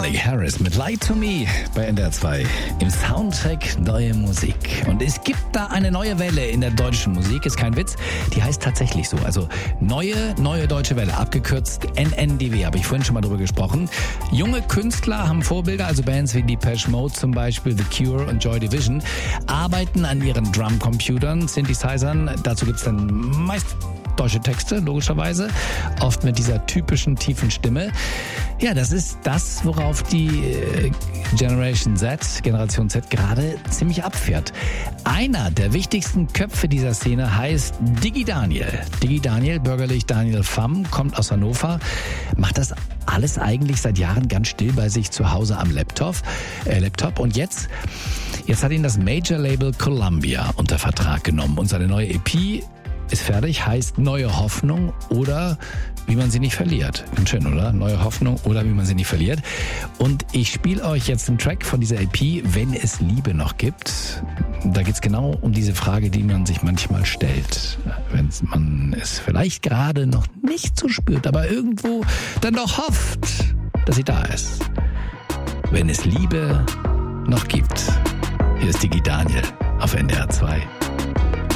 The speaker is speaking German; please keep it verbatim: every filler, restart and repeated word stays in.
Callie Harris mit Lie to Me bei N D R zwei im Soundtrack Neue Musik. Und es gibt da eine neue Welle in der deutschen Musik, ist kein Witz, die heißt tatsächlich so. Also Neue, Neue Deutsche Welle, abgekürzt N N D W, habe ich vorhin schon mal drüber gesprochen. Junge Künstler haben Vorbilder, also Bands wie Depeche Mode zum Beispiel, The Cure und Joy Division, arbeiten an ihren Drumcomputern, Synthesizern. Dazu gibt's dann meist deutsche Texte, logischerweise, oft mit dieser typischen tiefen Stimme. Ja, das ist das, worauf die Generation Z, Generation Z gerade ziemlich abfährt. Einer der wichtigsten Köpfe dieser Szene heißt Diggi Daniel. Diggi Daniel, bürgerlich Daniel Pham, kommt aus Hannover, macht das alles eigentlich seit Jahren ganz still bei sich zu Hause am Laptop. Äh, Laptop. Und jetzt, jetzt hat ihn das Major-Label Columbia unter Vertrag genommen und seine neue E P ist fertig, heißt Neue Hoffnung oder wie man sie nicht verliert. Ganz schön, oder? Neue Hoffnung oder wie man sie nicht verliert. Und ich spiele euch jetzt einen Track von dieser E P, Wenn es Liebe noch gibt. Da geht's genau um diese Frage, die man sich manchmal stellt. Wenn man es vielleicht gerade noch nicht so spürt, aber irgendwo dann doch hofft, dass sie da ist. Wenn es Liebe noch gibt. Hier ist Diggi Daniel auf N D R zwei.